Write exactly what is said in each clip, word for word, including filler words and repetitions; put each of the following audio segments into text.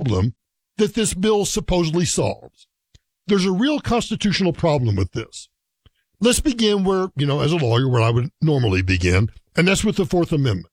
problem that this bill supposedly solves. There's a real constitutional problem with this. Let's begin where, you know, as a lawyer, where I would normally begin, and that's with the Fourth Amendment.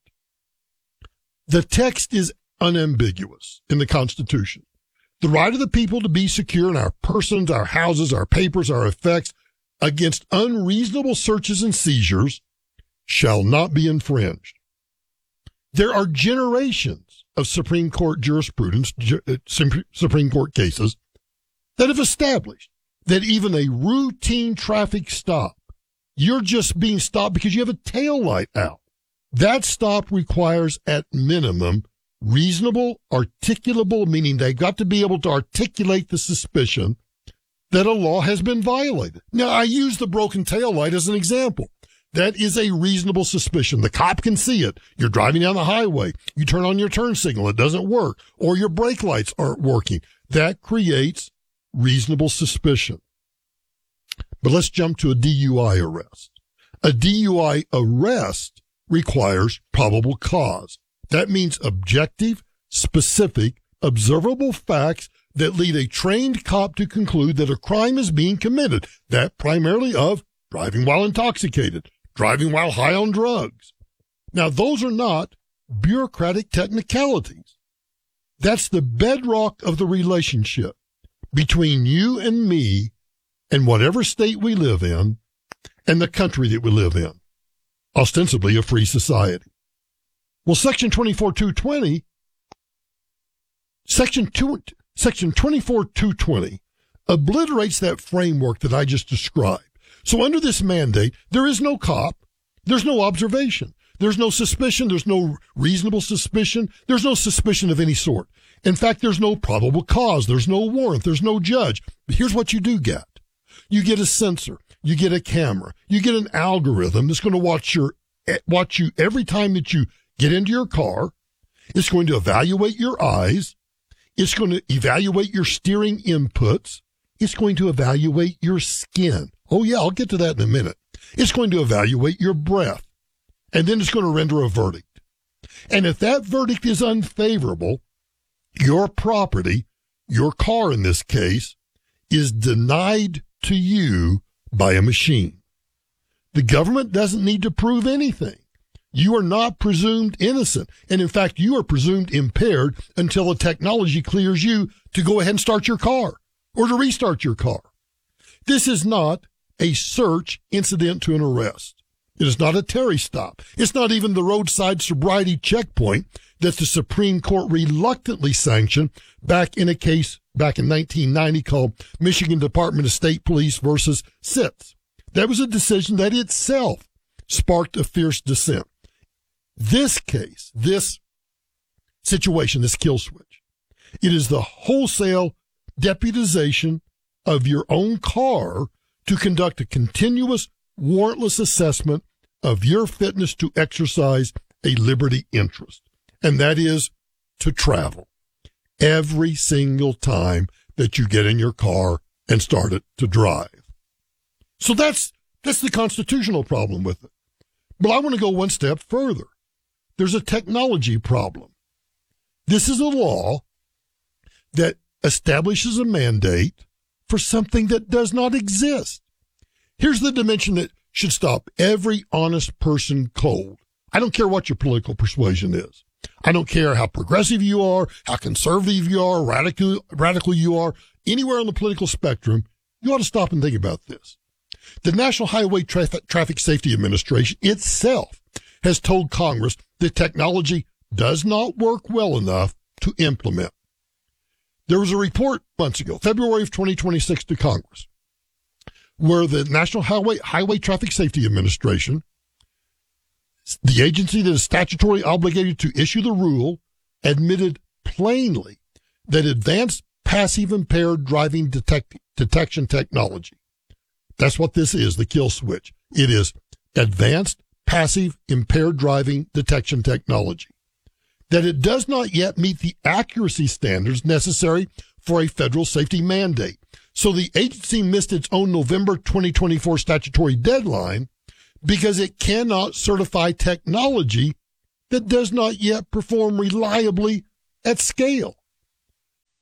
The text is unambiguous in the Constitution. The right of the people to be secure in our persons, our houses, our papers, our effects against unreasonable searches and seizures shall not be infringed. There are generations of Supreme Court jurisprudence, Supreme Court cases that have established that even a routine traffic stop, you're just being stopped because you have a tail light out. That stop requires at minimum reasonable, articulable, meaning they've got to be able to articulate the suspicion that a law has been violated. Now, I use the broken tail light as an example. That is a reasonable suspicion. The cop can see it. You're driving down the highway. You turn on your turn signal. It doesn't work. Or your brake lights aren't working. That creates reasonable suspicion. But let's jump to a D U I arrest. A D U I arrest requires probable cause. That means objective, specific, observable facts that lead a trained cop to conclude that a crime is being committed. That primarily of driving while intoxicated, driving while high on drugs. Now, those are not bureaucratic technicalities. That's the bedrock of the relationship between you and me and whatever state we live in and the country that we live in, ostensibly a free society. Well, Section twenty-four two twenty, Section two, Section twenty-four two twenty obliterates that framework that I just described. So under this mandate, there is no cop, there's no observation, there's no suspicion, there's no reasonable suspicion, there's no suspicion of any sort. In fact, there's no probable cause, there's no warrant, there's no judge. But here's what you do get. You get a sensor, you get a camera, you get an algorithm that's going to watch your watch you every time that you get into your car. It's going to evaluate your eyes. It's going to evaluate your steering inputs. It's going to evaluate your skin. Oh, yeah, I'll get to that in a minute. It's going to evaluate your breath. And then it's going to render a verdict. And if that verdict is unfavorable, your property, your car in this case, is denied to you by a machine. The government doesn't need to prove anything. You are not presumed innocent. And in fact, you are presumed impaired until the technology clears you to go ahead and start your car or to restart your car. This is not a search incident to an arrest. It is not a Terry stop. It's not even the roadside sobriety checkpoint that the Supreme Court reluctantly sanctioned back in a case back in nineteen ninety called Michigan Department of State Police versus Sitz. That was a decision that itself sparked a fierce dissent. This case, this situation, this kill switch, it is the wholesale deputization of your own car to conduct a continuous warrantless assessment of your fitness to exercise a liberty interest. And that is to travel every single time that you get in your car and start it to drive. So that's, that's the constitutional problem with it. But I want to go one step further. There's a technology problem. This is a law that establishes a mandate for something that does not exist. Here's the dimension that should stop every honest person cold. I don't care what your political persuasion is. I don't care how progressive you are, how conservative you are, radical, radical you are. Anywhere on the political spectrum, you ought to stop and think about this. The National Highway Traf- Traffic Safety Administration itself has told Congress that technology does not work well enough to implement. There was a report months ago, February of twenty twenty-six, to Congress, where the National Highway, Highway Traffic Safety Administration, the agency that is statutorily obligated to issue the rule, admitted plainly that advanced passive impaired driving detect, detection technology, that's what this is, the kill switch. It is advanced passive impaired driving detection technology, that it does not yet meet the accuracy standards necessary for a federal safety mandate. So the agency missed its own November twenty twenty-four statutory deadline because it cannot certify technology that does not yet perform reliably at scale.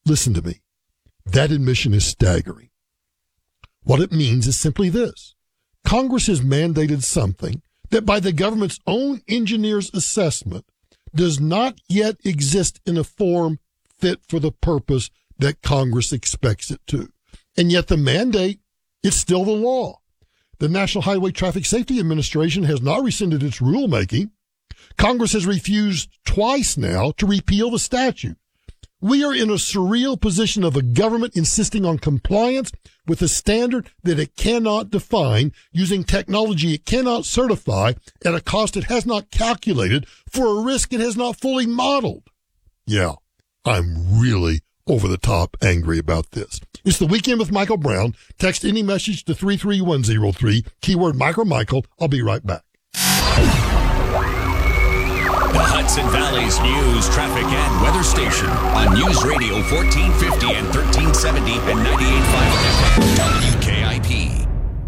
Listen to me. That admission is staggering. What it means is simply this. Congress has mandated something that by the government's own engineer's assessment does not yet exist in a form fit for the purpose that Congress expects it to. And yet the mandate is still the law. The National Highway Traffic Safety Administration has not rescinded its rulemaking. Congress has refused twice now to repeal the statute. We are in a surreal position of a government insisting on compliance with a standard that it cannot define, using technology it cannot certify at a cost it has not calculated for a risk it has not fully modeled. Yeah, I'm really over the top angry about this. It's the Weekend with Michael Brown. Text any message to three three one zero three, keyword Micro Michael. I'll be right back. The Hudson Valley's news, traffic, and weather station on News Radio fourteen fifty and thirteen seventy and ninety-eight point five F M W K I P.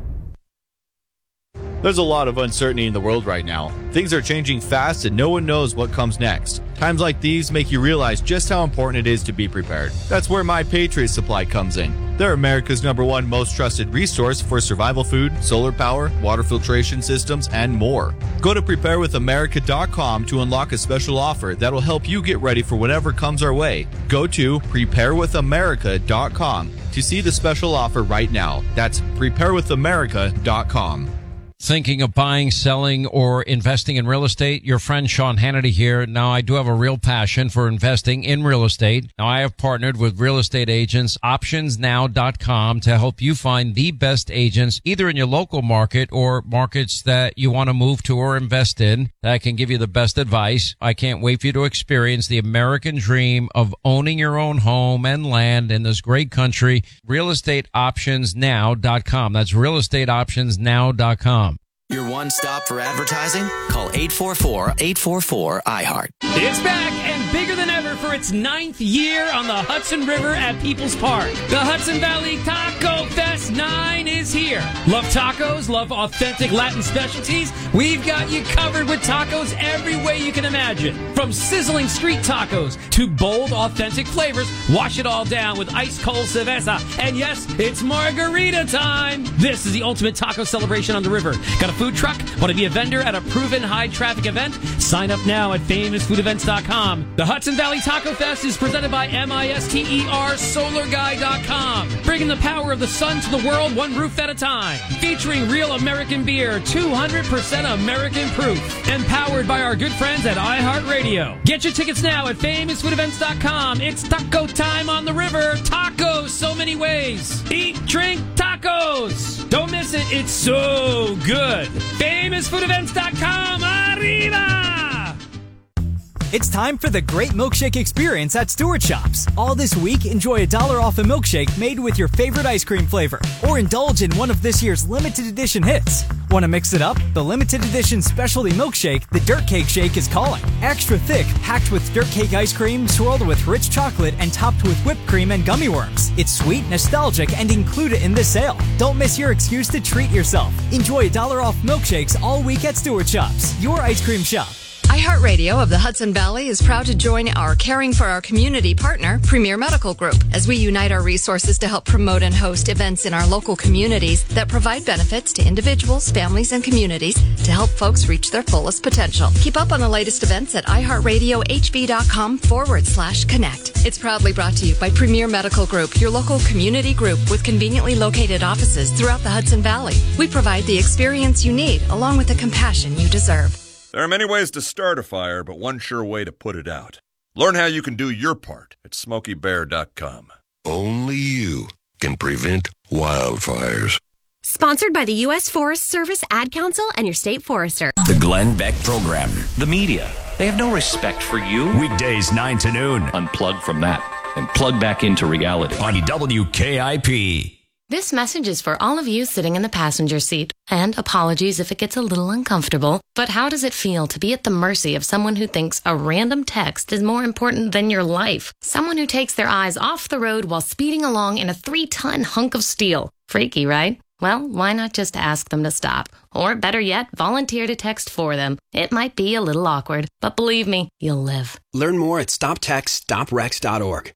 There's a lot of uncertainty in the world right now. Things are changing fast and no one knows what comes next. Times like these make you realize just how important it is to be prepared. That's where My Patriot Supply comes in. They're America's number one most trusted resource for survival food, solar power, water filtration systems, and more. Go to prepare with america dot com to unlock a special offer that'll help you get ready for whatever comes our way. Go to prepare with america dot com to see the special offer right now. That's prepare with america dot com. Thinking of buying, selling, or investing in real estate? Your friend Sean Hannity here. Now, I do have a real passion for investing in real estate. Now, I have partnered with real estate agents, options now dot com, to help you find the best agents, either in your local market or markets that you want to move to or invest in, that can give you the best advice. I can't wait for you to experience the American dream of owning your own home and land in this great country. real estate options now dot com. That's real estate options now dot com. Your one stop for advertising? Call eight four four, eight four four, I heart. It's back and bigger than ever for its ninth year on the Hudson River at People's Park. The Hudson Valley Taco Fest nine is here. Love tacos? Love authentic Latin specialties? We've got you covered with tacos every way you can imagine. From sizzling street tacos to bold, authentic flavors, wash it all down with ice-cold cerveza. And yes, it's margarita time. This is the ultimate taco celebration on the river. Got a food truck? Want to be a vendor at a proven high-traffic event? Sign up now at famous food events dot com. The Hudson Valley Taco Fest is presented by MISTER Solar Guy dot com. Bringing the power of the sun to the world one roof at a time. Featuring real American beer, two hundred percent American proof. And powered by our good friends at iHeartRadio. Get your tickets now at famous food events dot com. It's taco time on the river. Tacos so many ways. Eat, drink, tacos. Don't miss it. It's so good. famous food events dot com. Arriba! It's time for the Great Milkshake Experience at Stewart Shops. All this week, enjoy a dollar off a milkshake made with your favorite ice cream flavor, or indulge in one of this year's limited edition hits. Want to mix it up? The limited edition specialty milkshake, the Dirt Cake Shake, is calling. Extra thick, packed with dirt cake ice cream, swirled with rich chocolate, and topped with whipped cream and gummy worms. It's sweet, nostalgic, and included in this sale. Don't miss your excuse to treat yourself. Enjoy a dollar off milkshakes all week at Stewart Shops, your ice cream shop. iHeartRadio of the Hudson Valley is proud to join our Caring for Our Community partner, Premier Medical Group, as we unite our resources to help promote and host events in our local communities that provide benefits to individuals, families, and communities to help folks reach their fullest potential. Keep up on the latest events at iHeartRadioHV.com forward slash connect. It's proudly brought to you by Premier Medical Group, your local community group with conveniently located offices throughout the Hudson Valley. We provide the experience you need along with the compassion you deserve. There are many ways to start a fire, but one sure way to put it out. Learn how you can do your part at Smokey Bear dot com. Only you can prevent wildfires. Sponsored by the U S Forest Service, Ad Council, and your state forester. The Glenn Beck Program. The media. They have no respect for you. Weekdays nine to noon. Unplug from that and plug back into reality. On W K I P. This message is for all of you sitting in the passenger seat. And apologies if it gets a little uncomfortable. But how does it feel to be at the mercy of someone who thinks a random text is more important than your life? Someone who takes their eyes off the road while speeding along in a three-ton hunk of steel. Freaky, right? Well, why not just ask them to stop? Or better yet, volunteer to text for them. It might be a little awkward, but believe me, you'll live. Learn more at stop text stop rex dot org.